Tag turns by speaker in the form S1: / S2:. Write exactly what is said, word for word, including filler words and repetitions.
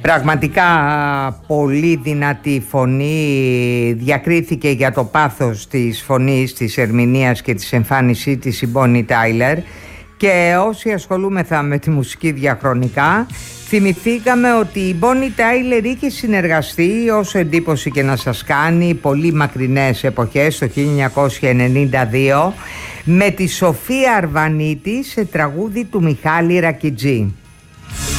S1: Πραγματικά πολύ δυνατή φωνή, διακρίθηκε για το πάθος της φωνής, της ερμηνείας και της εμφάνισής της η Bonnie Tyler, και όσοι ασχολούμεθα με τη μουσική διαχρονικά θυμηθήκαμε ότι η Bonnie Tyler είχε συνεργαστεί, όσο εντύπωση και να σας κάνει, πολύ μακρινές εποχές, το χίλια εννιακόσια ενενήντα δύο, με τη Σοφία Αρβανίτη σε τραγούδι του Μιχάλη Ρακιτζή.